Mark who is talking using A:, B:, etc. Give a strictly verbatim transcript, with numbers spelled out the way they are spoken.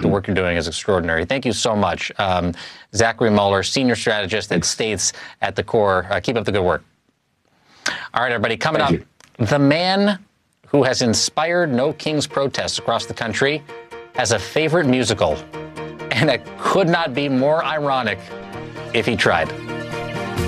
A: work you're doing is extraordinary. Thank you so much. Um, Zachary Mueller, senior strategist at States at the Core. Uh, keep up the good work. All right, everybody, coming Thank up, you. The man who has inspired No Kings protests across the country has a favorite musical, and it could not be more ironic if he tried.